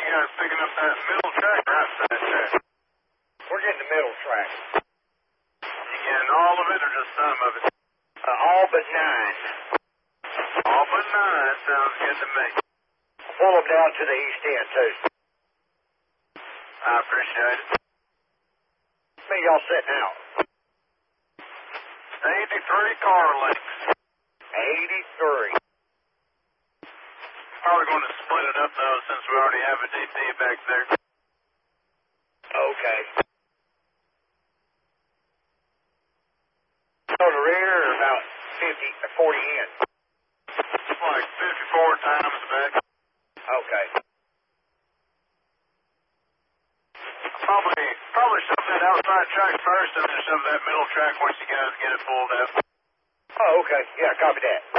guys picking up that middle track or outside track? We're getting the middle track. You getting all of it or just some of it? All but 9. All but 9 sounds good to me. Pull them down to the east end, too. I appreciate it. How many y'all sitting out? 83 car lengths. 83. Probably going to split it up, though, since we already have a DP back there. Okay. On the rear, or about 40 in? It's like 54 times back. Okay. Probably shove that outside track first and then shove that middle track once you guys get it pulled out. Oh, okay. Yeah, copy that.